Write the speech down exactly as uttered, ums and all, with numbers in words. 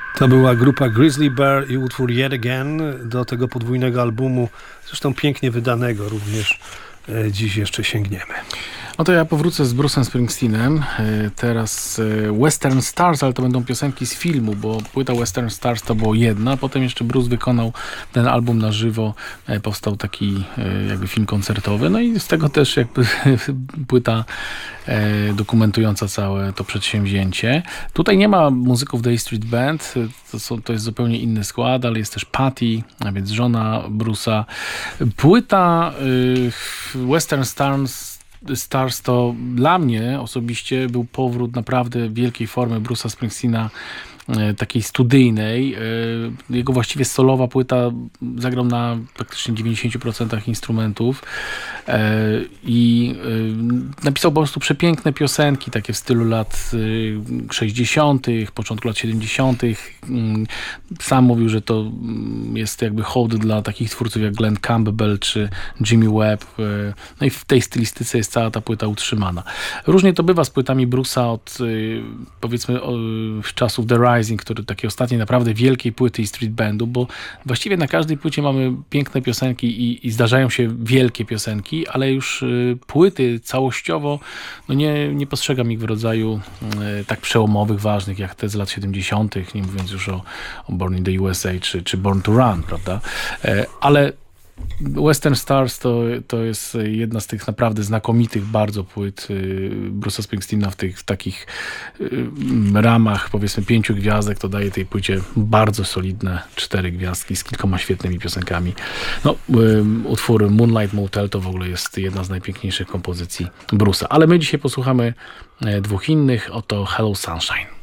To była grupa Grizzly Bear i utwór Yet Again do tego podwójnego albumu, zresztą pięknie wydanego również. Dziś jeszcze sięgniemy. No to ja powrócę z Bruce'em Springsteenem. Teraz Western Stars, ale to będą piosenki z filmu, bo płyta Western Stars to było jedna, potem jeszcze Bruce wykonał ten album na żywo, powstał taki jakby film koncertowy, no i z tego też jakby płyta dokumentująca całe to przedsięwzięcie. Tutaj nie ma muzyków The A Street Band, to, są, to jest zupełnie inny skład, ale jest też Patty, a więc żona Bruce'a. Płyta y, Western Stars Stars to dla mnie osobiście był powrót naprawdę wielkiej formy Bruce'a Springsteena, takiej studyjnej. Jego właściwie solowa płyta, zagrał na praktycznie dziewięćdziesiąt procent instrumentów i napisał po prostu przepiękne piosenki, takie w stylu lat sześćdziesiątych, początku lat siedemdziesiątych. Sam mówił, że to jest jakby hołd dla takich twórców jak Glenn Campbell czy Jimmy Webb. No i w tej stylistyce jest cała ta płyta utrzymana. Różnie to bywa z płytami Bruce'a od powiedzmy od czasów The Rising, który takiej ostatniej naprawdę wielkiej płyty i street bandu, bo właściwie na każdej płycie mamy piękne piosenki i, i zdarzają się wielkie piosenki, ale już y, płyty całościowo, no nie, nie postrzegam ich w rodzaju y, tak przełomowych, ważnych, jak te z lat siedemdziesiątych, nie mówiąc już o, o Born in the U S A czy, czy Born to Run, prawda? Y, ale Western Stars to, to jest jedna z tych naprawdę znakomitych bardzo płyt Bruce'a Springsteena w, tych, w takich ramach powiedzmy pięciu gwiazdek, to daje tej płycie bardzo solidne cztery gwiazdki z kilkoma świetnymi piosenkami. No, utwór Moonlight Motel to w ogóle jest jedna z najpiękniejszych kompozycji Bruce'a. Ale my dzisiaj posłuchamy dwóch innych, oto Hello Sunshine.